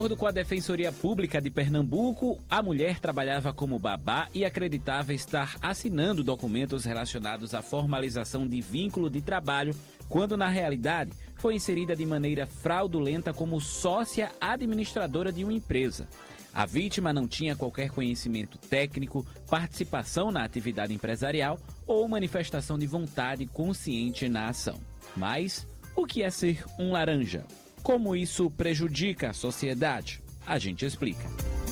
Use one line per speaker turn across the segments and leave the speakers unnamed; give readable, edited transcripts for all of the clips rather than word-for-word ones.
De acordo com a Defensoria Pública de Pernambuco, a mulher trabalhava como babá e acreditava estar assinando documentos relacionados à formalização de vínculo de trabalho, quando na realidade foi inserida de maneira fraudulenta como sócia administradora de uma empresa. A vítima não tinha qualquer conhecimento técnico, participação na atividade empresarial ou manifestação de vontade consciente na ação. Mas o que é ser um laranja? Como isso prejudica a sociedade? A gente explica.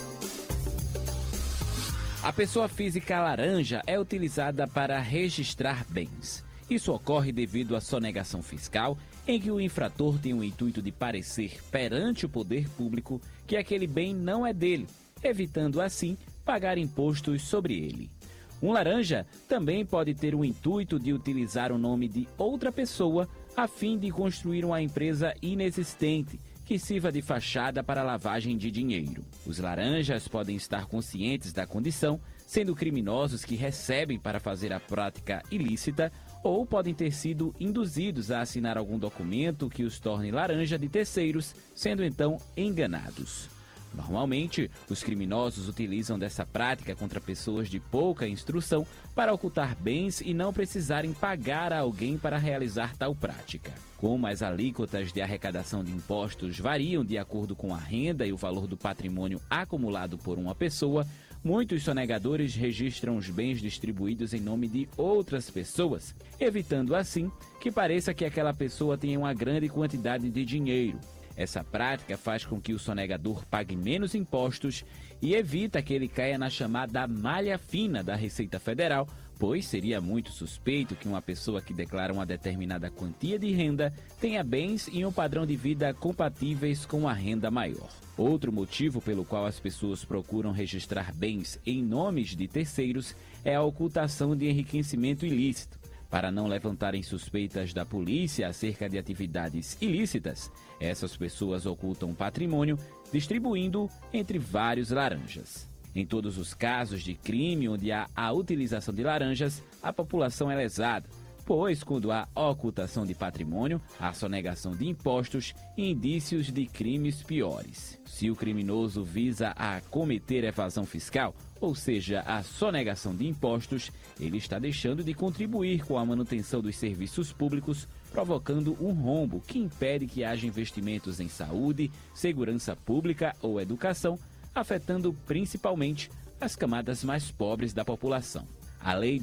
A pessoa física laranja é utilizada para registrar bens. Isso ocorre devido à sonegação fiscal, em que o infrator tem o intuito de parecer perante o poder público que aquele bem não é dele, evitando assim pagar impostos sobre ele. Um laranja também pode ter o intuito de utilizar o nome de outra pessoa a fim de construir uma empresa inexistente que sirva de fachada para lavagem de dinheiro. Os laranjas podem estar conscientes da condição, sendo criminosos que recebem para fazer a prática ilícita, ou podem ter sido induzidos a assinar algum documento que os torne laranja de terceiros, sendo então enganados. Normalmente, os criminosos utilizam dessa prática contra pessoas de pouca instrução para ocultar bens e não precisarem pagar a alguém para realizar tal prática. Como as alíquotas de arrecadação de impostos variam de acordo com a renda e o valor do patrimônio acumulado por uma pessoa, muitos sonegadores registram os bens distribuídos em nome de outras pessoas, evitando assim que pareça que aquela pessoa tenha uma grande quantidade de dinheiro. Essa prática faz com que o sonegador pague menos impostos e evita que ele caia na chamada malha fina da Receita Federal, pois seria muito suspeito que uma pessoa que declara uma determinada quantia de renda tenha bens e um padrão de vida compatíveis com a renda maior. Outro motivo pelo qual as pessoas procuram registrar bens em nomes de terceiros é a ocultação de enriquecimento ilícito. Para não levantarem suspeitas da polícia acerca de atividades ilícitas, essas pessoas ocultam patrimônio, distribuindo entre vários laranjas. Em todos os casos de crime onde há a utilização de laranjas, a população é lesada, pois quando há ocultação de patrimônio, há sonegação de impostos e indícios de crimes piores. Se o criminoso visa a cometer evasão fiscal, ou seja, a sonegação de impostos, ele está deixando de contribuir com a manutenção dos serviços públicos, provocando um rombo que impede que haja investimentos em saúde, segurança pública ou educação, afetando principalmente as camadas mais pobres da população. A Lei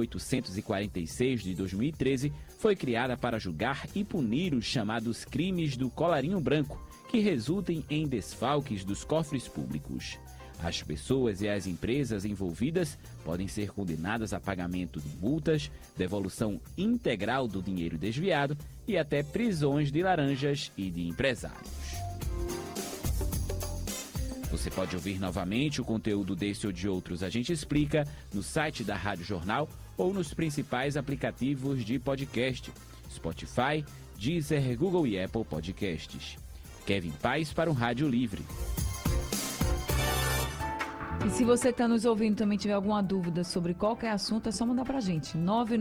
12.846 de 2013 foi criada para julgar e punir os chamados crimes do colarinho branco, que resultem em desfalques dos cofres públicos. As pessoas e as empresas envolvidas podem ser condenadas a pagamento de multas, devolução integral do dinheiro desviado e até prisões de laranjas e de empresários. Você pode ouvir novamente o conteúdo desse ou de outros A Gente Explica no site da Rádio Jornal ou nos principais aplicativos de podcast, Spotify, Deezer, Google e Apple Podcasts. Kevin Paz para o Rádio Livre.
E se você que está nos ouvindo também tiver alguma dúvida sobre qualquer assunto, é só mandar para a gente.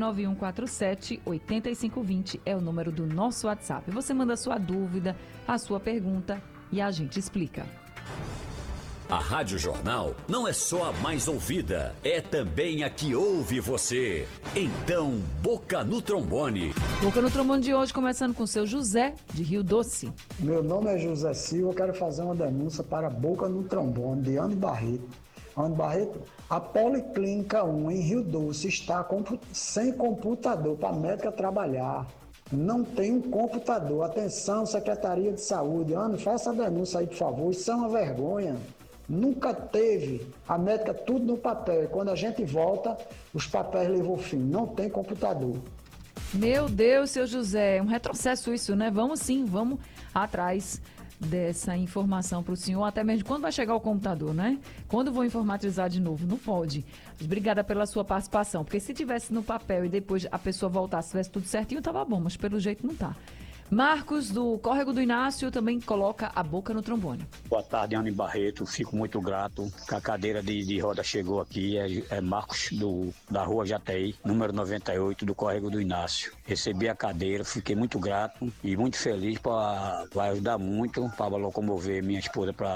99147-8520 é o número do nosso WhatsApp. Você manda a sua dúvida, a sua pergunta e a gente explica.
A Rádio Jornal não é só a mais ouvida, é também a que ouve você. Então, Boca no Trombone.
Boca no Trombone de hoje, começando com o seu José, de Rio Doce.
Meu nome é José Silva, eu quero fazer uma denúncia para Boca no Trombone, de Anne Barreto. Anne Barreto, a Policlínica 1 em Rio Doce está sem computador para a médica trabalhar. Não tem um computador. Atenção, Secretaria de Saúde. Anne, faça a denúncia aí, por favor. Isso é uma vergonha. Nunca teve. A médica tudo no papel. E quando a gente volta, os papéis levam o fim. Não tem computador.
Meu Deus, seu José, é um retrocesso isso, né? Vamos sim, vamos atrás dessa informação para o senhor, até mesmo quando vai chegar o computador, né? Quando vou informatizar de novo? Não pode. Obrigada pela sua participação, porque se tivesse no papel e depois a pessoa voltasse, tivesse tudo certinho, tava bom, mas pelo jeito não tá. Marcos, do Córrego do Inácio, também coloca a boca no trombone.
Boa tarde, Ana Barreto. Fico muito grato que a cadeira de roda chegou aqui. É Marcos da Rua Jataí, número 98, do Córrego do Inácio. Recebi a cadeira, fiquei muito grato e muito feliz. Vai ajudar muito para locomover minha esposa para